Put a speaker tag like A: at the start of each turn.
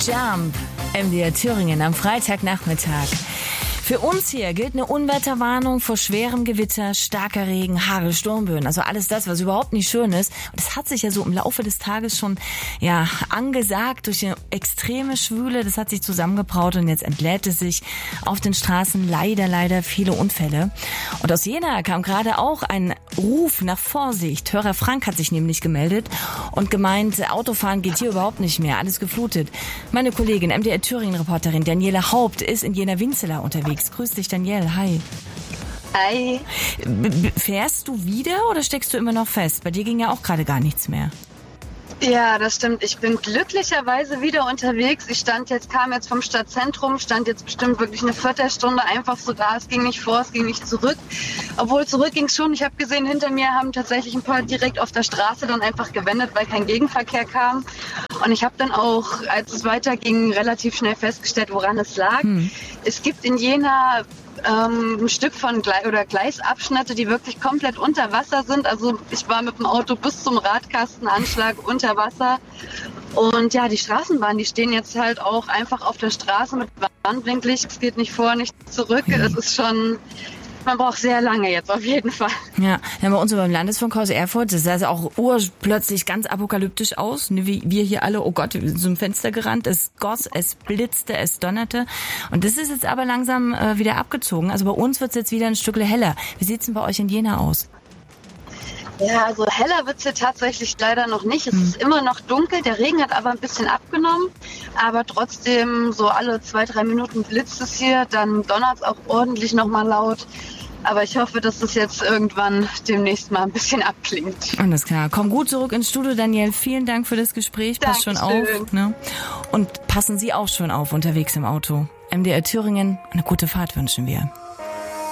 A: Jump, MDR Thüringen am Freitagnachmittag. Für uns hier gilt eine Unwetterwarnung vor schwerem Gewitter, starker Regen, Hagel, Sturmböen. Also alles das, was überhaupt nicht schön ist. Und das hat sich ja so im Laufe des Tages schon angesagt durch eine extreme Schwüle. Das hat sich zusammengebraut und jetzt entlädt es sich auf den Straßen leider viele Unfälle. Und aus Jena kam gerade auch ein Ruf nach Vorsicht. Hörer Frank hat sich nämlich gemeldet und gemeint, Autofahren geht hier überhaupt nicht mehr, alles geflutet. Meine Kollegin, MDR Thüringen-Reporterin Daniela Haupt ist in Jena-Winzeler unterwegs. Grüß dich, Danielle. Hi.
B: Hi.
A: Fährst du wieder oder steckst du immer noch fest? Bei dir ging ja auch gerade gar nichts mehr.
B: Ja, das stimmt. Ich bin glücklicherweise wieder unterwegs. Kam jetzt vom Stadtzentrum, stand jetzt bestimmt wirklich eine Viertelstunde einfach so da. Es ging nicht vor, es ging nicht zurück. Obwohl zurück ging es schon. Ich habe gesehen, hinter mir haben tatsächlich ein paar direkt auf der Straße dann einfach gewendet, weil kein Gegenverkehr kam. Und ich habe dann auch, als es weiterging, relativ schnell festgestellt, woran es lag. Es gibt in Jena ein Stück von Gleisabschnitte, die wirklich komplett unter Wasser sind. Also ich war mit dem Auto bis zum Radkastenanschlag unter Wasser. Und ja, die Straßenbahnen, die stehen jetzt halt auch einfach auf der Straße mit Warnblinklicht. Es geht nicht vor, nicht zurück. Es ist schon... Man braucht sehr lange jetzt auf jeden Fall.
A: Ja, bei uns beim Landesfunkhaus Erfurt, das sah also auch urplötzlich ganz apokalyptisch aus. Wie wir hier alle, oh Gott, wir sind zum Fenster gerannt. Es goss, es blitzte, es donnerte. Und das ist jetzt aber langsam wieder abgezogen. Also bei uns wird es jetzt wieder ein Stück heller. Wie sieht's denn bei euch in Jena aus?
B: Ja, also heller wird's hier tatsächlich leider noch nicht. Es ist immer noch dunkel, der Regen hat aber ein bisschen abgenommen. Aber trotzdem, so alle 2-3 Minuten blitzt es hier, dann donnert's auch ordentlich nochmal laut. Aber ich hoffe, dass das jetzt irgendwann demnächst mal ein bisschen abklingt.
A: Alles klar. Komm gut zurück ins Studio, Danielle. Vielen Dank für das Gespräch. Pass schon auf. Ne? Und passen Sie auch schon auf unterwegs im Auto. MDR Thüringen, eine gute Fahrt wünschen wir.